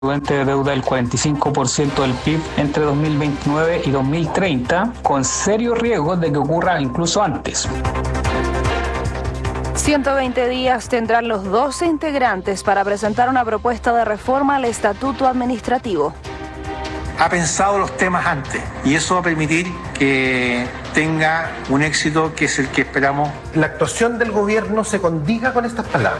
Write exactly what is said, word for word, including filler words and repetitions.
de deuda del cuarenta y cinco por ciento del P I B entre dos mil veintinueve y dos mil treinta, con serios riesgos de que ocurra incluso antes. ciento veinte días tendrán los doce integrantes para presentar una propuesta de reforma al estatuto administrativo. Ha pensado los temas antes y eso va a permitir que tenga un éxito que es el que esperamos. La actuación del gobierno se condiga con estas palabras.